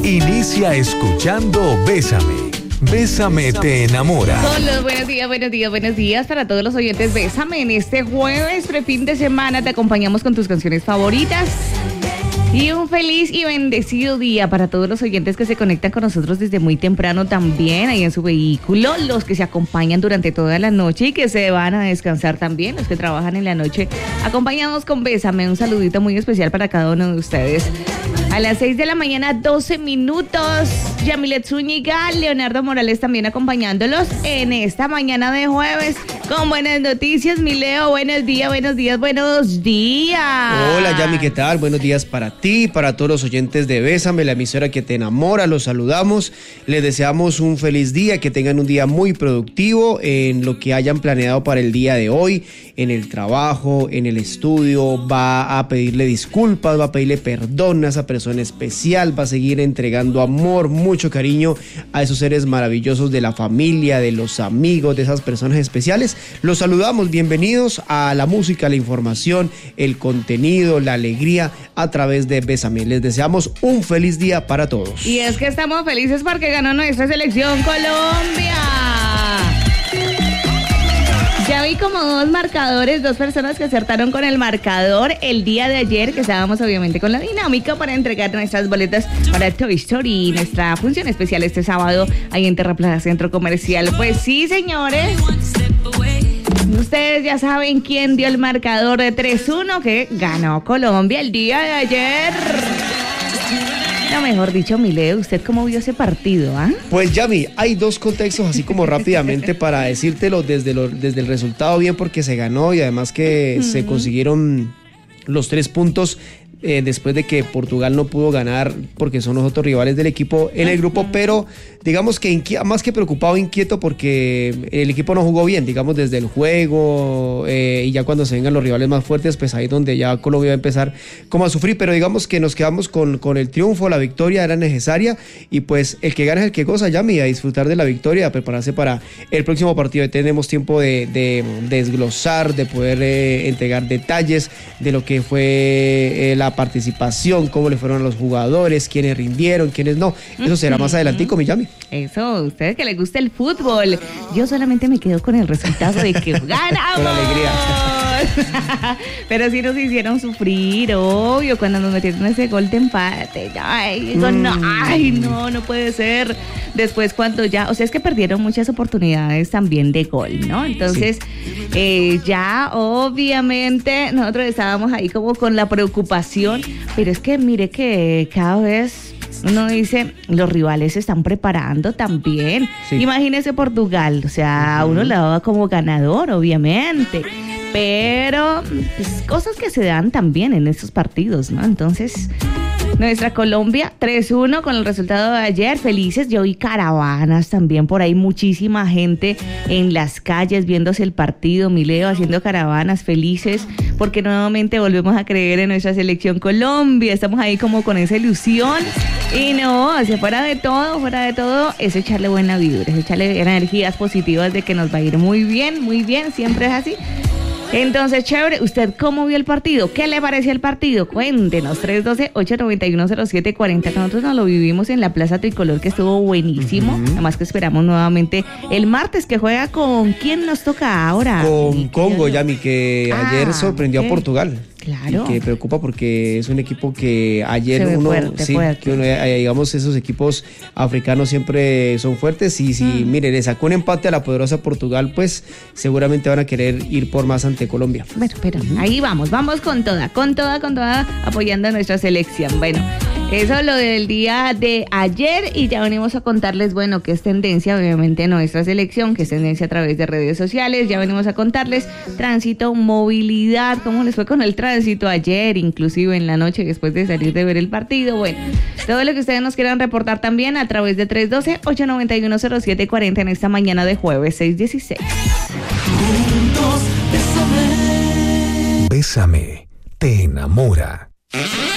Inicia escuchando Bésame. Bésame te enamora. Hola, buenos días para todos los oyentes. Bésame en este jueves, prefin de semana. Te acompañamos con tus canciones favoritas. Y un feliz y bendecido día para todos los oyentes que se conectan con nosotros desde muy temprano también, ahí en su vehículo, los que se acompañan durante toda la noche y que se van a descansar también, los que trabajan en la noche. Acompañados con Bésame, un saludito muy especial para cada uno de ustedes. A las 6 de la mañana, 12 minutos, Yamilet Zúñiga, Leonardo Morales también acompañándolos en esta mañana de jueves con buenas noticias. Mi Leo, buenos días. Hola Yami, ¿qué tal? Buenos días para ti, para todos los oyentes de Bésame, la emisora que te enamora. Los saludamos, les deseamos un feliz día, que tengan un día muy productivo en lo que hayan planeado para el día de hoy, en el trabajo, en el estudio. Va a pedirle disculpas, va a pedirle perdón a esa persona especial, va a seguir entregando amor, mucho cariño a esos seres maravillosos de la familia, de los amigos, de esas personas especiales. Los saludamos, bienvenidos a la música, la información, el contenido, la alegría a través de Bésame. Les deseamos un feliz día para todos. Y es que estamos felices porque ganó nuestra selección Colombia. Ya vi como dos personas que acertaron con el marcador el día de ayer, que estábamos obviamente con la dinámica para entregar nuestras boletas para Toy Story, nuestra función especial este sábado ahí en Terraplaza Centro Comercial. Pues sí, señores, ustedes ya saben quién dio el marcador de 3-1, que ganó Colombia el día de ayer. No, mejor dicho, Mileo, ¿usted cómo vio ese partido? Pues Yami, hay dos contextos así como rápidamente para decírtelo desde el resultado, bien porque se ganó y además que se consiguieron los 3 puntos después de que Portugal no pudo ganar porque son los otros rivales del equipo en el grupo, pero digamos que más que preocupado, inquieto porque el equipo no jugó bien, digamos desde el juego y ya cuando se vengan los rivales más fuertes, pues ahí es donde ya Colombia va a empezar como a sufrir, pero digamos que nos quedamos con el triunfo, la victoria era necesaria y pues el que gana es el que goza, Yami, a disfrutar de la victoria, a prepararse para el próximo partido. Tenemos tiempo de desglosar, de poder entregar detalles de lo que fue la participación, cómo le fueron a los jugadores, quiénes rindieron, quiénes no. Eso será más adelantico, mi Yami. Eso, ustedes que les gusta el fútbol. Yo solamente me quedo con el resultado de que ganamos. Con alegría. Pero sí nos hicieron sufrir, obvio, cuando nos metieron ese gol de empate. No puede ser. Después cuando ya, o sea, es que perdieron muchas oportunidades también de gol, ¿no? Entonces, ya obviamente nosotros estábamos ahí como con la preocupación, pero es que mire que cada vez uno dice, los rivales se están preparando también. Sí. Imagínese Portugal, o sea, uno la daba como ganador, obviamente, pero pues, cosas que se dan también en estos partidos, ¿no? Entonces, nuestra Colombia 3-1 con el resultado de ayer, felices. Yo vi caravanas también por ahí, muchísima gente en las calles viéndose el partido, Mileo, haciendo caravanas, felices, porque nuevamente volvemos a creer en nuestra selección Colombia. Estamos ahí como con esa ilusión. Y no, fuera de todo, es echarle buena vibra, es echarle energías positivas de que nos va a ir muy bien, siempre es así. Entonces, chévere, ¿usted cómo vio el partido? ¿Qué le pareció el partido? Cuéntenos, 312-891-0740. Nosotros nos lo vivimos en la Plaza Tricolor, que estuvo buenísimo. Además que esperamos nuevamente el martes, que juega con... ¿Quién nos toca ahora? Con Congo, Yami, que ayer sorprendió a Portugal. Claro. Y que preocupa porque es un equipo que ayer digamos, esos equipos africanos siempre son fuertes y si, mire, le sacó un empate a la poderosa Portugal, pues seguramente van a querer ir por más ante Colombia. Bueno, pero ahí vamos con toda, apoyando a nuestra selección. Bueno, eso lo del día de ayer y ya venimos a contarles, bueno, que es tendencia, obviamente, nuestra selección, que es tendencia a través de redes sociales. Ya venimos a contarles tránsito, movilidad, cómo les fue con el tránsito ayer, inclusive en la noche después de salir de ver el partido. Bueno, todo lo que ustedes nos quieran reportar también a través de 312-891-0740 en esta mañana de jueves 6/16. Bésame te enamora.